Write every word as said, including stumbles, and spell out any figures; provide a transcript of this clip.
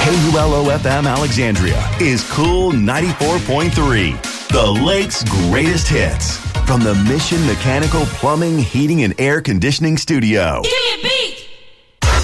K U L O F M Alexandria is Cool ninety-four point three, the Lake's greatest hits. From the Mission Mechanical Plumbing, Heating, and Air Conditioning Studio.